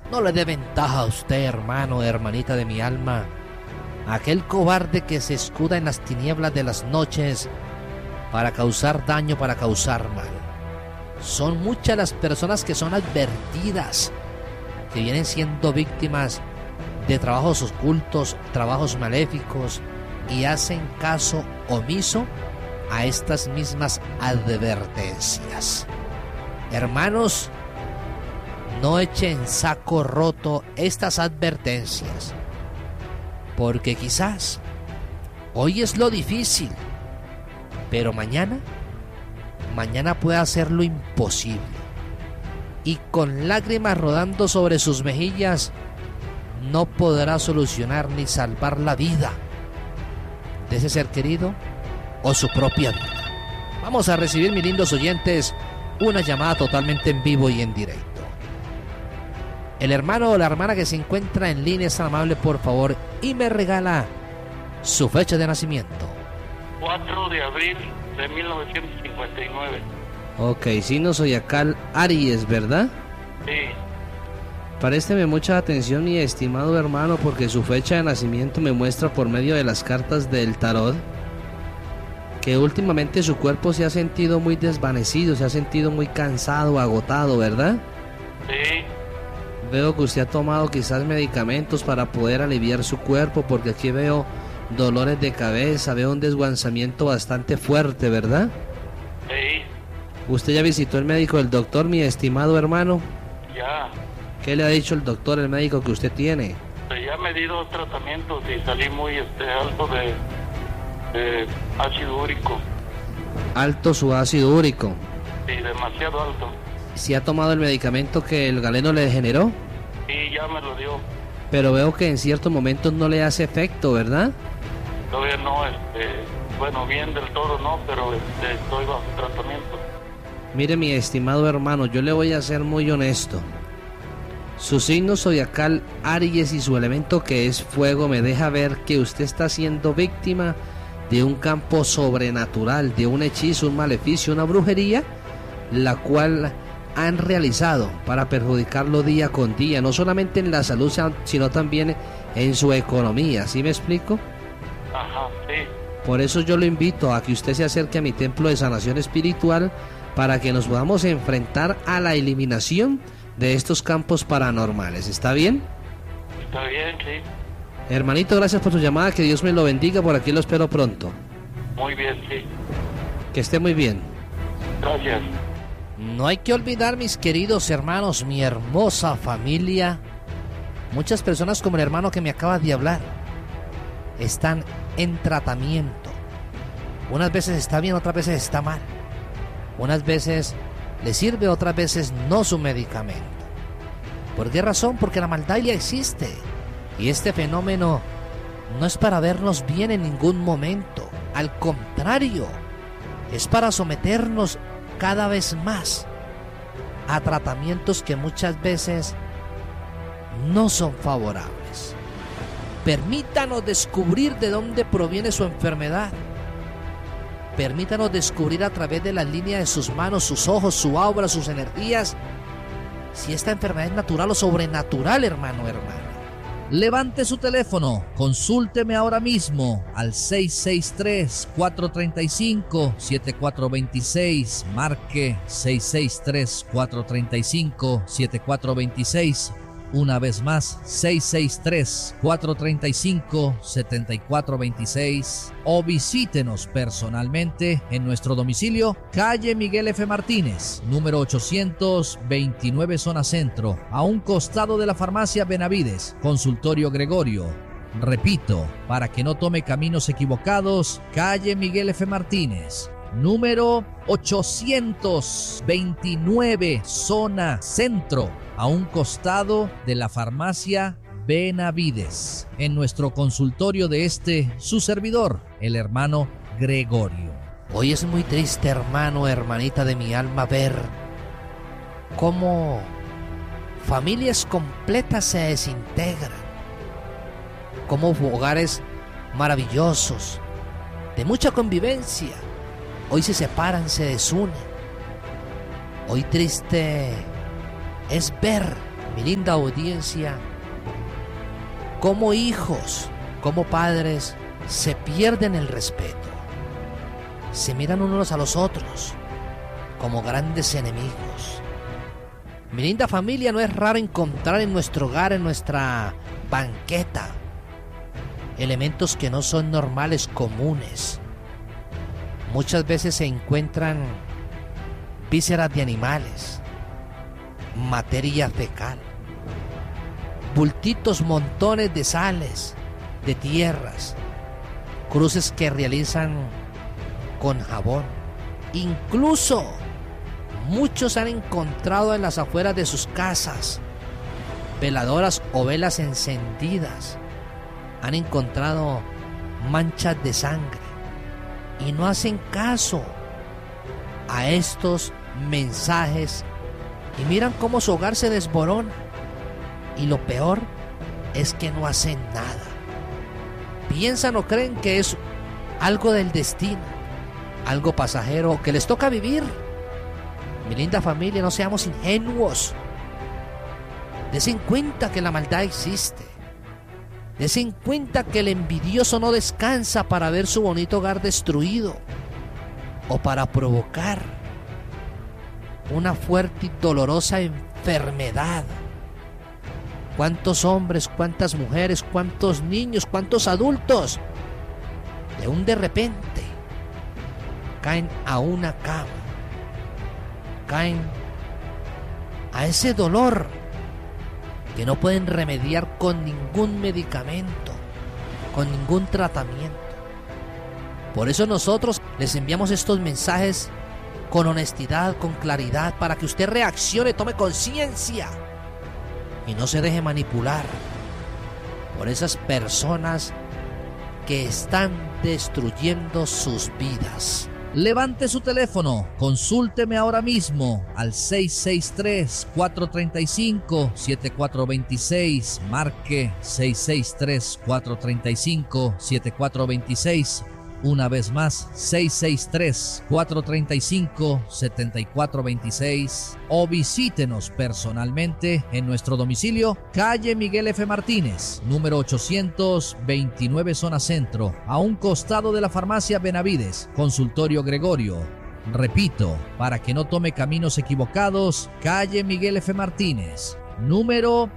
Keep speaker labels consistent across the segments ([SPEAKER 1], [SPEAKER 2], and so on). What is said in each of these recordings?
[SPEAKER 1] No le dé ventaja a usted, hermano, hermanita de mi alma, a aquel cobarde que se escuda en las tinieblas de las noches para causar daño, para causar mal. Son muchas las personas que son advertidas, que vienen siendo víctimas de trabajos ocultos, trabajos maléficos, y hacen caso omiso a estas mismas advertencias. Hermanos, no echen en saco roto estas advertencias, porque quizás hoy es lo difícil, pero mañana puede hacer lo imposible, y con lágrimas rodando sobre sus mejillas no podrá solucionar ni salvar la vida de ese ser querido o su propia vida. Vamos a recibir, mis lindos oyentes, una llamada totalmente en vivo y en directo. El hermano o la hermana que se encuentra en línea es tan amable, por favor, y me regala su fecha de nacimiento.
[SPEAKER 2] 4 de abril de 1959.
[SPEAKER 1] Ok, signo zodiacal Aries, ¿verdad?
[SPEAKER 2] Sí.
[SPEAKER 1] Présteme mucha atención, mi estimado hermano, porque su fecha de nacimiento me muestra por medio de las cartas del tarot que últimamente su cuerpo se ha sentido muy desvanecido, se ha sentido muy cansado, agotado, ¿verdad?
[SPEAKER 2] Sí.
[SPEAKER 1] Veo que usted ha tomado quizás medicamentos para poder aliviar su cuerpo, porque aquí veo dolores de cabeza, veo un desguanzamiento bastante fuerte, ¿verdad?
[SPEAKER 2] Sí.
[SPEAKER 1] ¿Usted ya visitó el médico del doctor, mi estimado hermano?
[SPEAKER 2] Ya.
[SPEAKER 1] ¿Qué le ha dicho el doctor, el médico que usted tiene?
[SPEAKER 2] Ya me di 2 tratamientos y salí muy alto de ácido úrico.
[SPEAKER 1] Alto su ácido úrico.
[SPEAKER 2] Sí, demasiado alto.
[SPEAKER 1] ¿Sí ha tomado el medicamento que el galeno le generó?
[SPEAKER 2] Sí, ya me lo dio.
[SPEAKER 1] Pero veo que en ciertos momentos no le hace efecto, ¿verdad?
[SPEAKER 2] Todavía no, bueno, bien del todo no, pero estoy bajo tratamiento.
[SPEAKER 1] Mire, mi estimado hermano, yo le voy a ser muy honesto. Su signo zodiacal Aries y su elemento, que es fuego, me deja ver que usted está siendo víctima de un campo sobrenatural, de un hechizo, un maleficio, una brujería, la cual han realizado para perjudicarlo día con día, no solamente en la salud, sino también en su economía. ¿Sí me explico?
[SPEAKER 2] Ajá, sí.
[SPEAKER 1] Por eso yo lo invito a que usted se acerque a mi templo de sanación espiritual para que nos podamos enfrentar a la eliminación de estos campos paranormales. ¿Está bien?
[SPEAKER 2] Está bien, sí.
[SPEAKER 1] Hermanito, gracias por su llamada, que Dios me lo bendiga, por aquí lo espero pronto.
[SPEAKER 2] Muy bien, sí.
[SPEAKER 1] Que esté muy bien.
[SPEAKER 2] Gracias.
[SPEAKER 1] No hay que olvidar, mis queridos hermanos, mi hermosa familia, muchas personas como el hermano que me acaba de hablar están en tratamiento. Unas veces está bien, otras veces está mal. Unas veces le sirve, otras veces no su medicamento. ¿Por qué razón? Porque la maldad ya existe. Y este fenómeno no es para vernos bien en ningún momento. Al contrario, es para someternos cada vez más a tratamientos que muchas veces no son favorables. Permítanos descubrir de dónde proviene su enfermedad. Permítanos descubrir a través de las líneas de sus manos, sus ojos, su aura, sus energías, si esta enfermedad es natural o sobrenatural, hermano, hermana. Levante su teléfono, consúlteme ahora mismo al 663-435-7426, marque 663-435-7426, una vez más, 663-435-7426, o visítenos personalmente en nuestro domicilio, calle Miguel F. Martínez, número 829, zona centro, a un costado de la farmacia Benavides, consultorio Gregorio. Repito, para que no tome caminos equivocados, calle Miguel F. Martínez, número 829, zona centro, a un costado de la farmacia Benavides, en nuestro consultorio de su servidor, el hermano Gregorio. Hoy es muy triste, hermano, hermanita de mi alma, ver cómo familias completas se desintegran, cómo hogares maravillosos, de mucha convivencia, hoy se separan, se desunen. Hoy triste es ver mi linda audiencia, como hijos, como padres, se pierden el respeto. Se miran unos a los otros como grandes enemigos. Mi linda familia, no es raro encontrar en nuestro hogar, en nuestra banqueta, elementos que no son normales, comunes. Muchas veces se encuentran vísceras de animales, materia fecal, bultitos, montones de sales, de tierras, cruces que realizan con jabón. Incluso muchos han encontrado en las afueras de sus casas veladoras o velas encendidas. Han encontrado manchas de sangre y no hacen caso a estos mensajes y miran cómo su hogar se desborona. Y lo peor es que no hacen nada. Piensan o creen que es algo del destino, algo pasajero que les toca vivir. Mi linda familia, no seamos ingenuos. Desen en cuenta que la maldad existe. Desen en cuenta que el envidioso no descansa para ver su bonito hogar destruido o para provocar una fuerte y dolorosa enfermedad. ¿Cuántos hombres, cuántas mujeres, cuántos niños, cuántos adultos de un de repente caen a una cama, caen a ese dolor que no pueden remediar con ningún medicamento, con ningún tratamiento? Por eso nosotros les enviamos estos mensajes con honestidad, con claridad, para que usted reaccione, tome conciencia y no se deje manipular por esas personas que están destruyendo sus vidas.
[SPEAKER 3] Levante su teléfono, consúlteme ahora mismo al 663-435-7426, marque 663-435-7426, una vez más 663-435-7426, o visítenos personalmente en nuestro domicilio, calle Miguel F. Martínez, número 829, zona centro, a un costado de la farmacia Benavides, consultorio Gregorio. Repito, para que no tome caminos equivocados, calle Miguel F. Martínez, número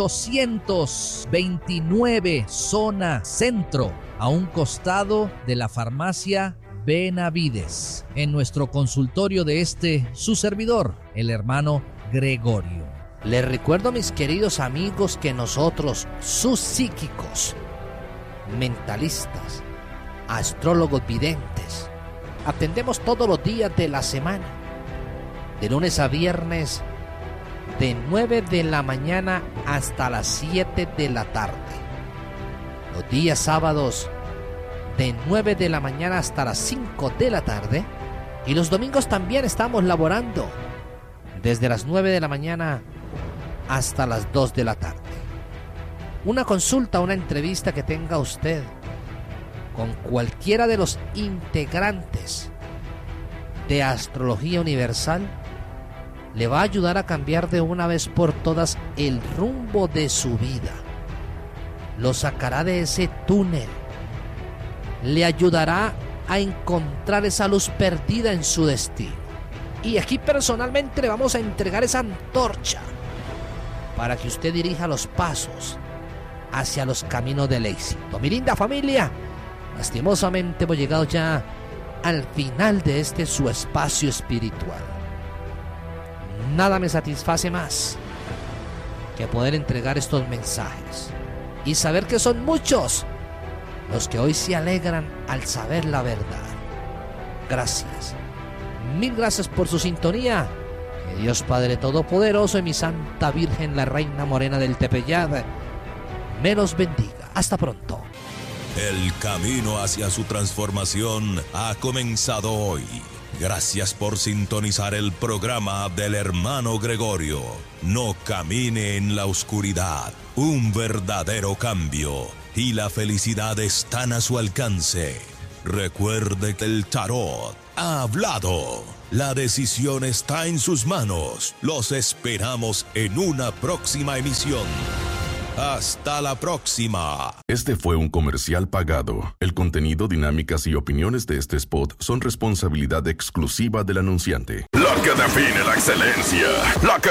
[SPEAKER 3] 829, zona centro, a un costado de la farmacia Benavides, en nuestro consultorio de su servidor, el hermano Gregorio.
[SPEAKER 1] Les recuerdo, mis queridos amigos, que nosotros, sus psíquicos, mentalistas, astrólogos videntes, atendemos todos los días de la semana, de lunes a viernes, de 9 de la mañana hasta las 7 de la tarde. Los días sábados, de 9 de la mañana hasta las 5 de la tarde. Y los domingos también estamos laborando, desde las 9 de la mañana hasta las 2 de la tarde. Una consulta, una entrevista que tenga usted con cualquiera de los integrantes de Astrología Universal le va a ayudar a cambiar de una vez por todas el rumbo de su vida. Lo sacará de ese túnel. Le ayudará a encontrar esa luz perdida en su destino. Y aquí personalmente le vamos a entregar esa antorcha para que usted dirija los pasos hacia los caminos del éxito. Mi linda familia, lastimosamente hemos llegado ya al final de su espacio espiritual. Nada me satisface más que poder entregar estos mensajes y saber que son muchos los que hoy se alegran al saber la verdad. Gracias, mil gracias por su sintonía. Que Dios Padre Todopoderoso y mi Santa Virgen, la Reina Morena del Tepeyad, me los bendiga. Hasta pronto.
[SPEAKER 4] El camino hacia su transformación ha comenzado hoy. Gracias por sintonizar el programa del hermano Gregorio. No camine en la oscuridad. Un verdadero cambio y la felicidad están a su alcance. Recuerde que el tarot ha hablado. La decisión está en sus manos. Los esperamos en una próxima emisión. Hasta la próxima.
[SPEAKER 5] Este fue un comercial pagado. El contenido, dinámicas y opiniones de este spot son responsabilidad exclusiva del anunciante. La que define la excelencia, la que